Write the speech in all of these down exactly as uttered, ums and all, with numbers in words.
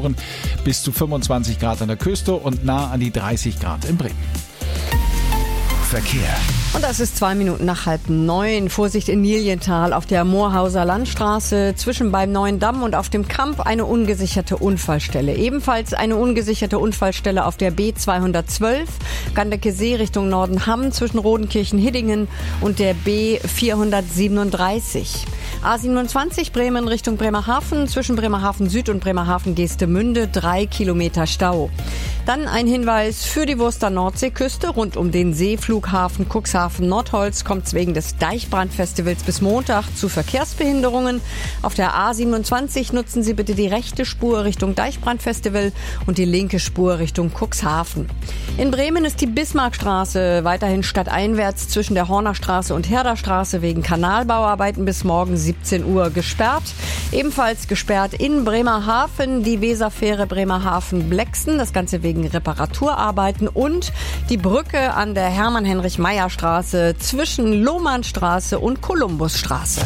Temperaturen bis zu fünfundzwanzig Grad an der Küste und nah an die dreißig Grad in Bremen. Verkehr. Und das ist zwei Minuten nach halb neun. Vorsicht in Lilienthal auf der Moorhauser Landstraße zwischen beim Neuen Damm und auf dem Kamp eine ungesicherte Unfallstelle. Ebenfalls eine ungesicherte Unfallstelle auf der B zweihundertzwölf, Gandecke-See Richtung Nordenham zwischen Rodenkirchen-Hiddingen und der B vierhundertsiebenunddreißig. A siebenundzwanzig Bremen Richtung Bremerhaven zwischen Bremerhaven Süd und Bremerhaven Geestemünde drei Kilometer Stau. Dann ein Hinweis für die Wurster Nordseeküste rund um den Seeflughafen Cuxhaven-Nordholz kommt es wegen des Deichbrandfestivals bis Montag zu Verkehrsbehinderungen. Auf der A siebenundzwanzig nutzen Sie bitte die rechte Spur Richtung Deichbrandfestival und die linke Spur Richtung Cuxhaven. In Bremen ist die Bismarckstraße weiterhin stadteinwärts zwischen der Hornerstraße und Herderstraße wegen Kanalbauarbeiten bis morgen siebzehn Uhr gesperrt. Ebenfalls gesperrt in Bremerhaven die Weserfähre Bremerhaven-Blexen, das Ganze wegen Reparaturarbeiten, und die Brücke an der Hermann-Heinrich-Meyer-Straße zwischen Lohmannstraße und Kolumbusstraße.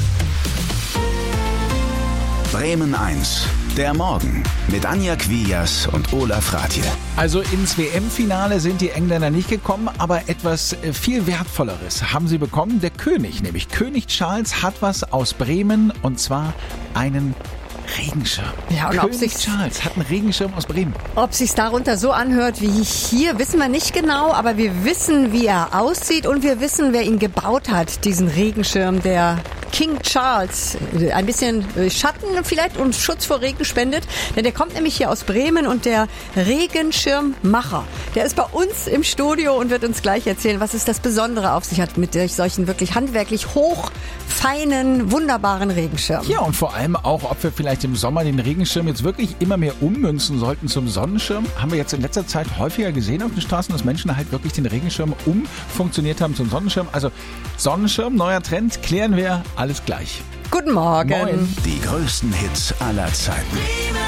Bremen eins. Der Morgen mit Anja Quias und Olaf Ratje. Also ins W M-Finale sind die Engländer nicht gekommen, aber etwas viel Wertvolleres haben sie bekommen. Der König, nämlich König Charles, hat was aus Bremen, und zwar einen Regenschirm. Ja, und König ob sich's, Charles hat einen Regenschirm aus Bremen. Ob sich's darunter so anhört wie hier, wissen wir nicht genau, aber wir wissen, wie er aussieht, und wir wissen, wer ihn gebaut hat, diesen Regenschirm, der King Charles. Ein bisschen Schatten vielleicht und Schutz vor Regen spendet, denn der kommt nämlich hier aus Bremen, und der Regenschirmmacher, der ist bei uns im Studio und wird uns gleich erzählen, was es das Besondere auf sich hat mit solchen wirklich handwerklich hochfeinen, wunderbaren Regenschirmen. Ja, und vor allem auch, ob wir vielleicht im Sommer den Regenschirm jetzt wirklich immer mehr ummünzen sollten zum Sonnenschirm. Haben wir jetzt in letzter Zeit häufiger gesehen auf den Straßen, dass Menschen halt wirklich den Regenschirm umfunktioniert haben zum Sonnenschirm. Also Sonnenschirm, neuer Trend, klären wir alles gleich. Guten Morgen. Moin. Die größten Hits aller Zeiten.